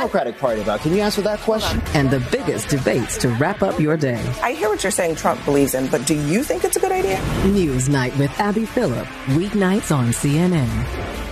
Democratic Party about? Can you answer that question? And the biggest debates to wrap up your day. I hear what you're saying Trump believes in, but do you think it's a good idea? Newsnight with Abby Phillip, weeknights on CNN.